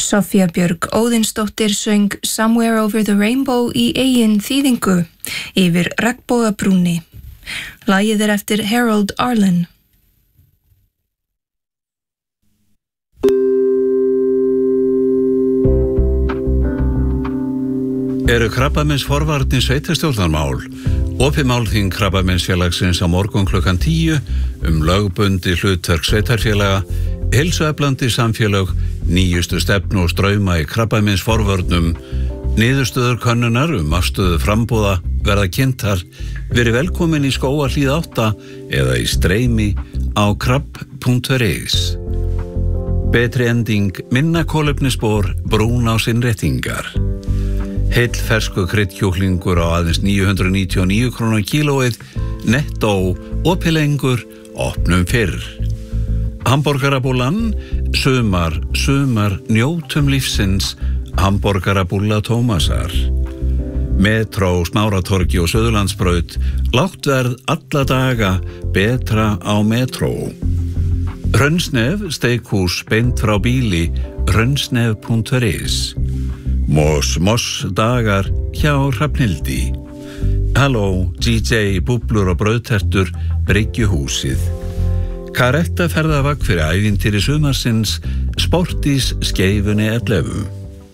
Soffía Björg Óðinsdóttir söng Somewhere Over the Rainbow í eigin þýðingu yfir regnbogabrúnni. Lagið eftir Harold Arlen. Eru krabbameinsforvarnir sveitarstjórnarmál? Opið málþing Krabbameinsfélagsins á morgun klukkan 10 lögbundi hlutverk sveitarfélaga, heilsueflandi samfélög, nýjustu stefnu og strauma í krabbameinsforvörnum, niðurstöður könnunar afstöðu frambúða verða kynntar. Verið velkomin í Skógarhlíð 8 eða í streymi á krabb.is. Betri ending, minna kolefnisspor, brún á innréttingar. Heill fersku kryddkjúklingur á aðeins 999 krónur kílóið, nettó, opið lengur, opnum fyrr. Hamborgarabúlan, sumar, njótum lífsins, hamborgarabúla Tómasar. Metró, Smáratorgi og Suðurlandsbraut, lágt verð alla daga, betra á metró. Hrönnsnef, steikhús, beint frá bíli, hrönnsnef.is. Moss dagar hjá Hrafnhildi. Halló, DJ, búblur og brauðtertur, Bryggjuhúsið. Karetta ferðavagn fyrir ævintýri sumarsins, Sportís Skeifunni 11.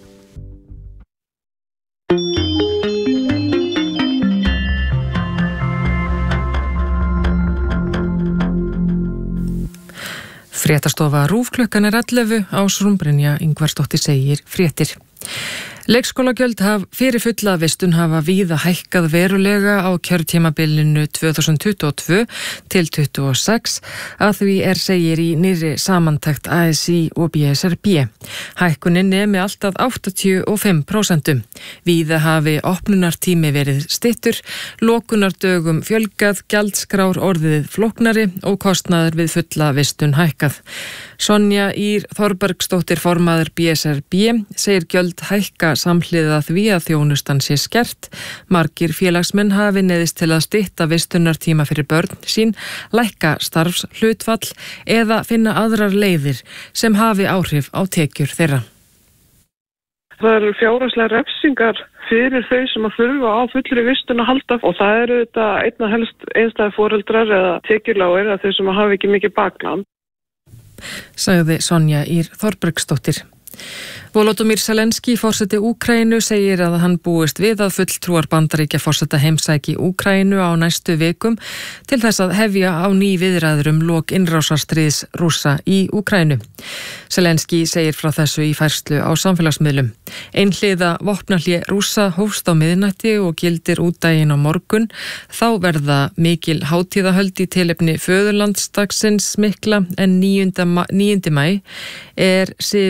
Fréttastofa RÚV klukkan 11 Ásrún Brynja Ingvarsdóttir segir fréttir. Leikskólagjöld fyrir fulla vistun hafa víða hækkað verulega á kjörtímabilinu 2022 til 26 að því segir í nýrri samantekt ASÍ og BSRB. Hækkunin nemi allt að 85%. Víða hafi opnunartími verið styttur, lokunardögum fjölgað, gjaldskrár orðið flóknari og kostnaður við fulla vistun hækkað. Sonja Ýr Þorbergsdóttir formaður BSRB segir gjöld hækka samhliða því að þjónustan sé skert. Margir félagsmenn hafi neyðist til að stytta vistunartíma fyrir börn sín, lækka starfshlutfall eða finna aðrar leiðir sem hafi áhrif á tekjur þeirra. Það eru fjárhagslegar refsingar fyrir þau sem að þurfa á fullri vistun að halda og það eru þetta einna helst einstæðir foreldrar eða tekjulágir eða þau sem hafa ekki mikið bakland. Sagði Sonja Ýr Þorbergsdóttir. Volodymyr Zelenský, forseti Úkraínu, segir að hann búist við að fulltrúar Bandaríkja forseta heimsæki Úkraínu á næstu vikum til þess að hefja á ný viðræður lok innrásarstríðs Rússa í Úkraínu. Zelenský segir frá þessu í færslu á samfélagsmiðlum. Einhliða vopnahlé Rússa hófst á miðnætti og gildir út daginn á morgun. Þá verða mikil hátíðahöld í tilefni föðurlandsdagsins mikla en 9. maí er